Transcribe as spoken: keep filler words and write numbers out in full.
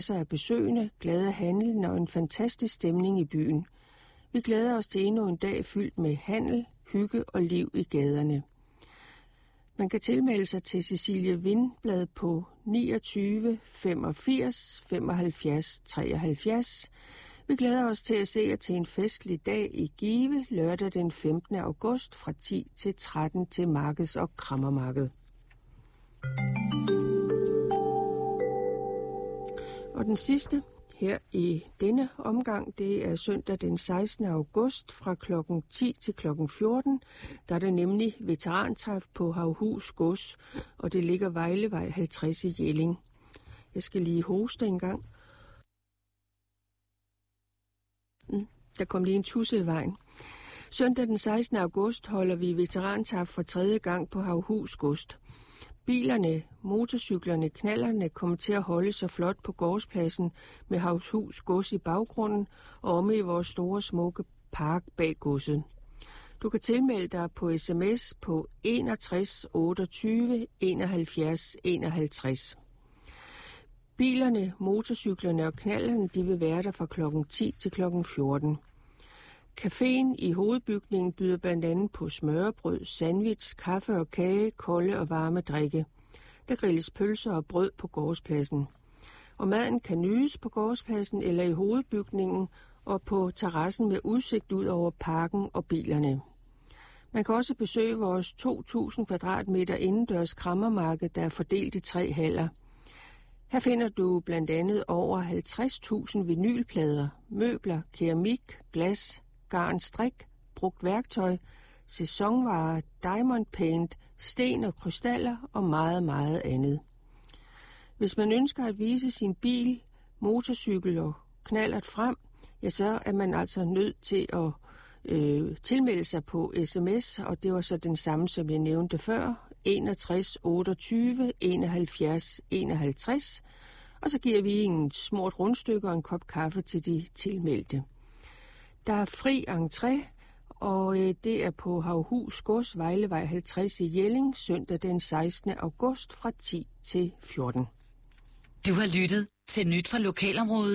af besøgende, glade handel og en fantastisk stemning i byen. Vi glæder os til endnu en dag fyldt med handel, hygge og liv i gaderne. Man kan tilmelde sig til Cecilie Vindblad på niogtyve femogfirs femoghalvfjerds treoghalvfjerds. Vi glæder os til at se jer til en festlig dag i Give lørdag den femtende august fra ti til tretten til Markeds- og Kræmmermarked. Og den sidste her i denne omgang, det er søndag den sekstende august fra klokken ti til klokken fjorten. Der er det nemlig veterantræf på Havhus Gods, og det ligger Vejlevej halvtreds i Jelling. Jeg skal lige hoste en gang. Mm, der kom lige en tusse i vejen. Søndag den sekstende august holder vi veterantræf for tredje gang på Havhus Gods. Bilerne, motorcyklerne, knallerne kommer til at holde så flot på gårdspladsen med Havhus Gods i baggrunden og omme i vores store smukke park bag godset. Du kan tilmelde dig på sms på enogtres otteogtyve enoghalvfjerds enoghalvtreds. Bilerne, motorcyklerne og knallerne de vil være der fra klokken ti til klokken fjorten. Caféen i hovedbygningen byder blandt andet på smørrebrød, sandwich, kaffe og kage, kolde og varme drikke. Der grilles pølser og brød på gårdspladsen. Og maden kan nydes på gårdspladsen eller i hovedbygningen og på terrassen med udsigt ud over parken og bilerne. Man kan også besøge vores to tusind kvadratmeter indendørs kræmmermarked, der er fordelt i tre haller. Her finder du blandt andet over halvtreds tusind vinylplader, møbler, keramik, glas, garn, strik, brugt værktøj, sæsonvarer, diamond paint, sten og krystaller og meget, meget andet. Hvis man ønsker at vise sin bil, motorcykel og knallert frem, ja, så er man altså nødt til at øh, tilmelde sig på sms, og det var så den samme, som jeg nævnte før, enogtres otteogtyve enoghalvfjerds enoghalvtreds, og så giver vi en smurt rundstykke og en kop kaffe til de tilmeldte. Der er fri entré, og det er på Havhus Gods, Vejlevej halvtreds i Jelling, søndag den sekstende august fra ti til fjorten. Du har lyttet til Nyt fra Lokalområdet.